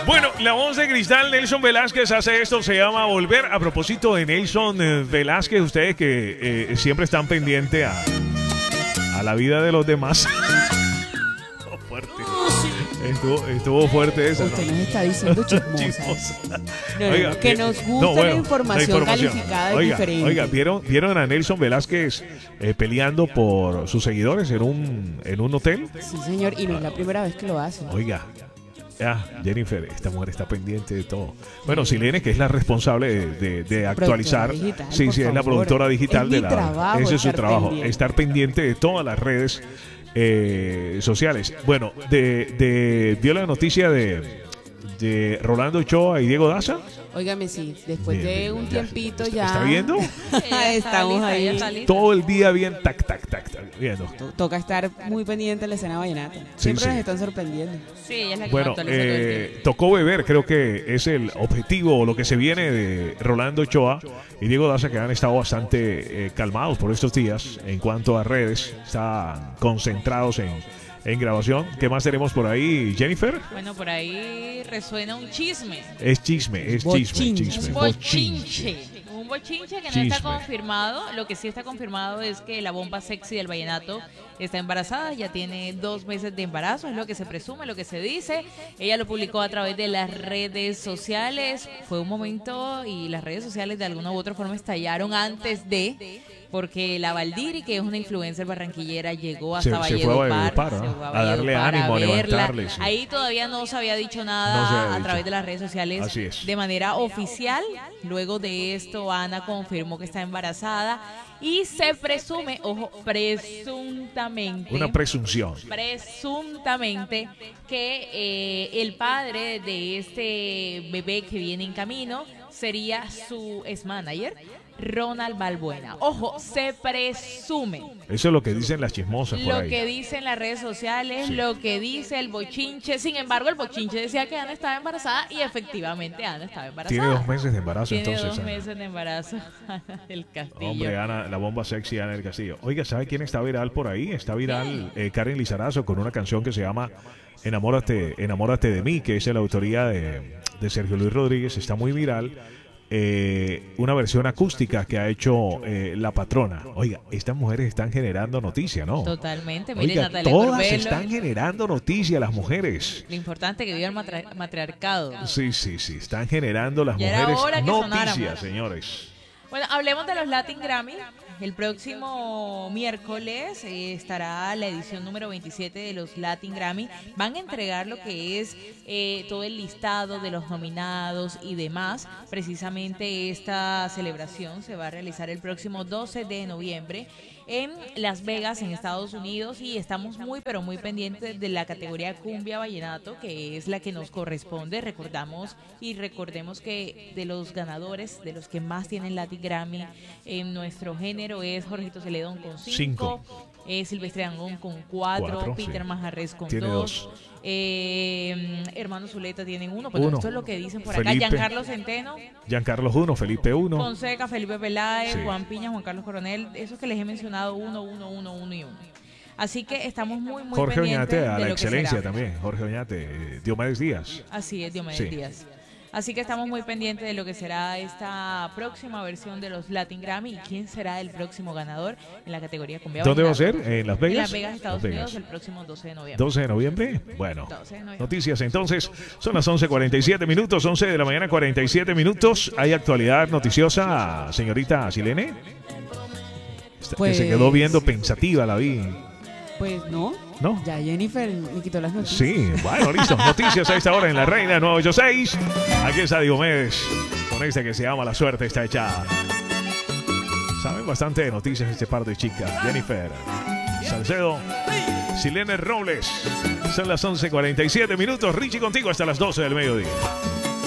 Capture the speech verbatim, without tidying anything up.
Bueno, la voz de cristal Nelson Velázquez hace esto, se llama Volver. A propósito de Nelson eh, Velázquez, ustedes que eh, siempre están pendientes a, a la vida de los demás. Oh, fuerte. Estuvo, estuvo fuerte esa, Usted ¿no? nos está diciendo chismosas. Chismosa. No, no, Oiga, que eh, nos gusta no, bueno, la, información la información calificada es Oiga, diferente. oiga, ¿vieron, ¿vieron a Nelson Velázquez eh, peleando por sus seguidores en un, en un hotel? Sí, señor, y no es la primera vez que lo hace. Oiga, ah, Jennifer, esta mujer está pendiente de todo. Bueno, Silene, que es la responsable de, de, de actualizar. Digital, sí, por sí, es la favor. productora digital Es de mi la. trabajo Ese es su estar trabajo, pendiente. estar pendiente de todas las redes eh, sociales. Bueno, de, de vio la noticia de, de Rolando Ochoa y Diego Daza. Óigame, sí, después Bien, de bien, un ya, tiempito ¿está- ya. ¿Está viendo? Ella está Estamos lista, ahí. ella está lista. Todo el día bien, tac, tac, tac, tac, viendo. To- Toca estar muy pendiente de la escena vallenata. Sí, Siempre sí. nos están sorprendiendo. Sí, ella es la que Bueno, lo actualiza todo el eh, tiempo. tocó beber, creo que es el objetivo o lo que se viene de Rolando Ochoa y Diego Daza, que han estado bastante eh, calmados por estos días en cuanto a redes, están concentrados en, en grabación. ¿Qué más tenemos por ahí, Jennifer? Bueno, por ahí resuena un chisme. Es chisme, es chisme, Bochinche. chisme. Un bochinche. Un bochinche que no Chisme. está confirmado. Lo que sí está confirmado es que la bomba sexy del vallenato está embarazada. Ya tiene dos meses de embarazo. Es lo que se presume, lo que se dice. Ella lo publicó a través de las redes sociales. Fue un momento y las redes sociales de alguna u otra forma estallaron antes de... Porque la Valdiri, que es una influencer barranquillera, llegó Se- hasta se fue a Valledupar, Valledupar, se ¿no? fue A darle Valledupar ánimo, a verla. levantarle, sí. Ahí todavía no se había dicho No se nada había a dicho. través de las redes sociales Así es. de manera oficial. Luego de esto, Ana confirmó que está embarazada y se presume, ojo, presuntamente, Una presunción. presuntamente que eh, el padre de este bebé que viene en camino sería su ex manager, Ronald Balbuena. Ojo, se presume. Eso es lo que dicen las chismosas por Lo ahí. que dicen las redes sociales, Sí. lo que dice el bochinche. Sin embargo, el bochinche decía que Ana estaba embarazada y efectivamente Ana estaba embarazada. Tiene dos meses de embarazo, Tiene entonces. dos Ana. meses de embarazo. Ana del Castillo. Hombre, Ana, la bomba sexy Ana del Castillo. Oiga, ¿sabe quién está viral por ahí? Está viral eh, Karen Lizarazo con una canción que se llama Enamórate, Enamórate de mí, que es de la autoría de, de Sergio Luis Rodríguez. Está muy viral. Eh, una versión acústica que ha hecho eh, La Patrona. Oiga, estas mujeres están generando noticia, ¿no? Totalmente. Mire, Oiga, Natalia todas Corbello. están generando noticia, las mujeres. Lo importante es que viva el matra- matriarcado. Sí, sí, sí, están generando las Ya era mujeres hora que noticias, sonáramos. señores. Bueno, hablemos de los Latin Grammy. El próximo miércoles eh, estará la edición número veintisiete de los Latin Grammy. Van a entregar lo que es eh, todo el listado de los nominados y demás. Precisamente esta celebración se va a realizar el próximo doce de noviembre en Las Vegas, en Estados Unidos, y estamos muy pero muy pendientes de la categoría cumbia vallenato, que es la que nos corresponde. Recordamos y recordemos que de los ganadores, de los que más tienen Latin Grammy en nuestro género, es Jorgito Celedón con cinco, Cinco. eh, Silvestre Dangond con cuatro, Cuatro, Peter sí. Manjarres con Tiene dos, dos. eh, Hermano Zuleta tienen uno, pero Uno. esto es lo que dicen por Felipe. acá. Giancarlo Centeno, Giancarlos uno, Felipe uno. Fonseca, Felipe Peláez, Sí. Juan Piña, Juan Carlos Coronel, esos que les he mencionado, uno, uno, uno, uno y uno. Así que estamos muy, muy Jorge pendientes Oñate a de la lo que excelencia será. también. Jorge Oñate, eh, Diomedes Díaz. Así es, Diomedes Sí. Díaz. Así que estamos muy pendientes de lo que será esta próxima versión de los Latin Grammy y quién será el próximo ganador en la categoría cumbia ¿Dónde va a vallenato. ser? ¿En Las Vegas? En Las Vegas, Estados Las Vegas. Unidos, el próximo doce de noviembre. doce de noviembre. Bueno, doce de noviembre. noticias entonces. Son las once cuarenta y siete minutos, once de la mañana, cuarenta y siete minutos. ¿Hay actualidad noticiosa, señorita Silene? Está- que se Pues- quedó viendo pensativa, la vi. Pues no. ¿No? Ya Jennifer me quitó las noticias. Sí, bueno, listo. Noticias a esta hora en La Reina nueve ocho seis. Aquí está Diomedes con este que se llama La Suerte está echada. Saben bastante de noticias este par de chicas. Jennifer Salcedo, Silene Robles. Son las once cuarenta y siete minutos. Richie contigo hasta las doce del mediodía.